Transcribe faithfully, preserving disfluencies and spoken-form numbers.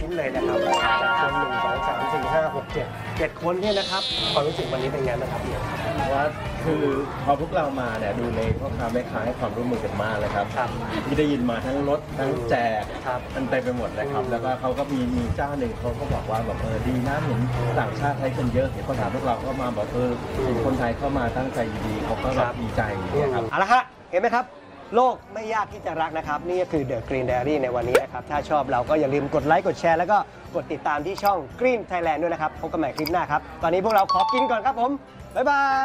ชิ้นเลยนะครับจากคนหนึ่งสองสามสี่ห้าหกเจ็ดเจ็ดคนเนี่ยนะครับความรู้สึกวันนี้เป็นไงบ้างครับพี่ว่าคือพอพวกเรามาเนี่ยดูเลยพ่อค้าแม่ค้าให้ความร่วมมือกันมากเลยครับครับที่ได้ยินมาทั้งรถทั้งแจกครับมันเต็มไปหมดเลยครับแล้วก็เขาก็มีมีเจ้าหนึ่งเขาก็บอกว่าแบบเออดีนะเห็นต่างชาติใช้กันเยอะเห็นคนไทยพวกเราก็มาบอกเออคนไทยเข้ามาตั้งใจดีๆเขาก็แบบดีใจนะครับเอาละฮะเห็นไหมครับโลกไม่ยากที่จะรักนะครับนี่ก็คือ The Green Diary ในวันนี้นะครับถ้าชอบเราก็อย่าลืมกดไลค์กดแชร์แล้วก็กดติดตามที่ช่อง Green Thailand ด้วยนะครับพบกันใหม่คลิปหน้าครับตอนนี้พวกเราขอกินก่อนครับผมบ๊ายบาย